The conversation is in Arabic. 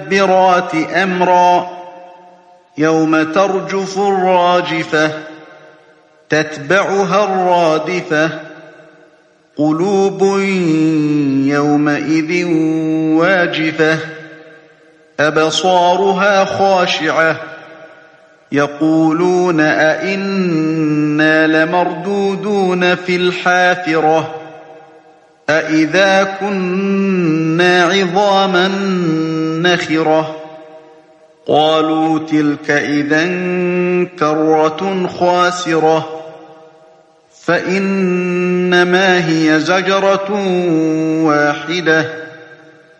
فالمدبرات أمرا يوم ترجف الراجفة تتبعها الرادفة قلوب يومئذ واجفة أبصارها خاشعة يقولون أئنا لمردودون في الحافرة أئذا كنا عظاما نخرة قالوا تلك إذا كرة خاسرة فإنما هي زجرة واحدة